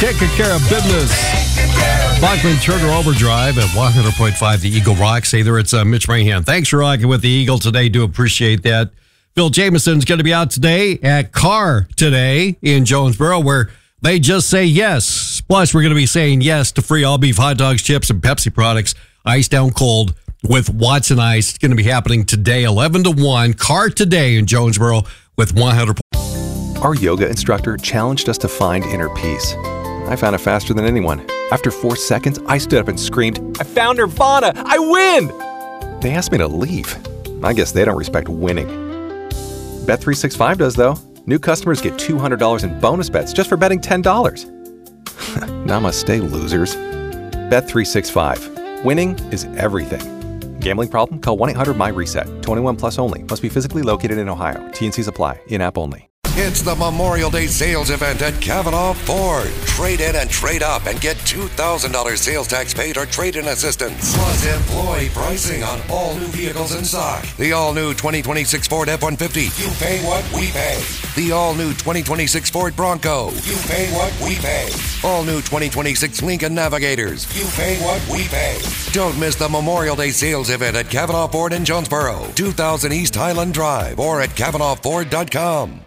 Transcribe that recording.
taking care of business. Bachman Turner Overdrive at 100.5 The Eagle Rocks. Hey there, it's Mitch Mahan. Thanks for rocking with the Eagle today. Do appreciate that. Phil Jameson's going to be out today at Car Today in Jonesboro, where they just say yes. Plus, we're going to be saying yes to free all beef hot dogs, chips, and Pepsi products, iced down cold with Watson Ice. It's going to be happening today, 11 to 1. Car Today in Jonesboro with 100. Our yoga instructor challenged us to find inner peace. I found it faster than anyone. After 4 seconds, I stood up and screamed, "I found Nirvana! I win!" They asked me to leave. I guess they don't respect winning. Bet365 does, though. New customers get $200 in bonus bets just for betting $10. Namaste, losers. Bet365. Winning is everything. Gambling problem? Call 1-800-MY-RESET. 21 plus only. Must be physically located in Ohio. T&Cs apply. In-app only. It's the Memorial Day sales event at Cavanaugh Ford. Trade in and trade up and get $2,000 sales tax paid or trade-in assistance. Plus employee pricing on all new vehicles in stock. The all-new 2026 Ford F-150. You pay what we pay. The all-new 2026 Ford Bronco. You pay what we pay. All-new 2026 Lincoln Navigators. You pay what we pay. Don't miss the Memorial Day sales event at Cavanaugh Ford in Jonesboro, 2000 East Highland Drive, or at CavanaughFord.com.